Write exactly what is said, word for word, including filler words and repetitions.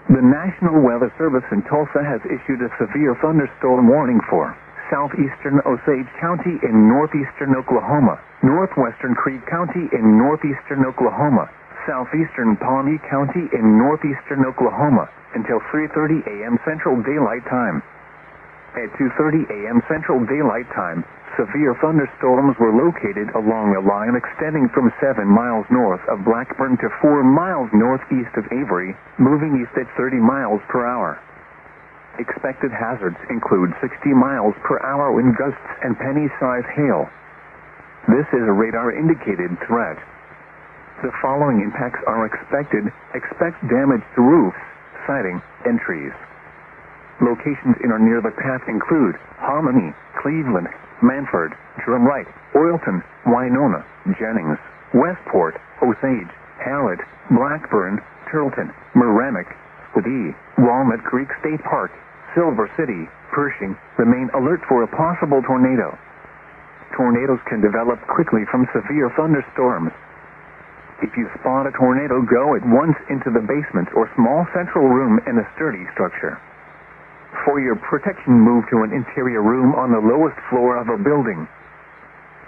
The National Weather Service in Tulsa has issued a severe thunderstorm warning for southeastern Osage County in northeastern Oklahoma, northwestern Creed County in northeastern Oklahoma, southeastern Pawnee County in northeastern Oklahoma until three thirty a m Central Daylight Time. At two thirty a m Central Daylight Time, severe thunderstorms were located along a line extending from seven miles north of Blackburn to four miles northeast of Avery, moving east at thirty miles per hour. Expected hazards include sixty miles per hour wind gusts and penny-sized hail. This is a radar-indicated threat. The following impacts are expected. Expect damage to roofs, siding, and trees. Locations in or near the path include Harmony, Cleveland, Manford, Drumright, Oilton, Winona, Jennings, Westport, Osage, Hallett, Blackburn, Turleton, Merrimack, Squidee, Walnut Creek State Park, Silver City, Pershing. Remain alert for a possible tornado. Tornadoes can develop quickly from severe thunderstorms. If you spot a tornado, go at once into the basement or small central room in a sturdy structure. For your protection, move to an interior room on the lowest floor of a building.